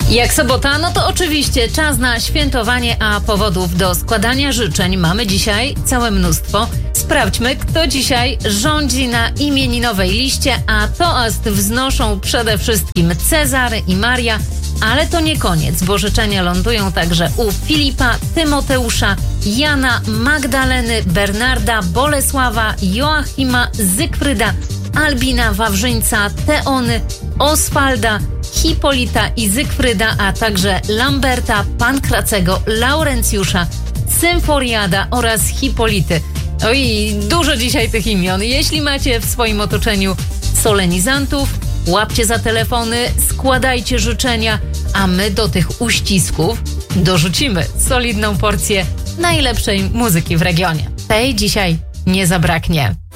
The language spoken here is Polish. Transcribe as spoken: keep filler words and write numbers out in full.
Jak sobota, no to oczywiście czas na świętowanie, a powodów do składania życzeń mamy dzisiaj całe mnóstwo. Sprawdźmy, kto dzisiaj rządzi na imieninowej liście, a toast wznoszą przede wszystkim Cezary i Maria, ale to nie koniec, bo życzenia lądują także u Filipa, Tymoteusza, Jana, Magdaleny, Bernarda, Bolesława, Joachima, Zygfryda, Albina, Wawrzyńca, Teony, Oswalda, Hipolita i Zygfryda, a także Lamberta, Pankracego, Laurencjusza, Symforiada oraz Hipolity. Oj, dużo dzisiaj tych imion. Jeśli macie w swoim otoczeniu solenizantów, łapcie za telefony, składajcie życzenia, a my do tych uścisków dorzucimy solidną porcję najlepszej muzyki w regionie. Tej dzisiaj nie zabraknie.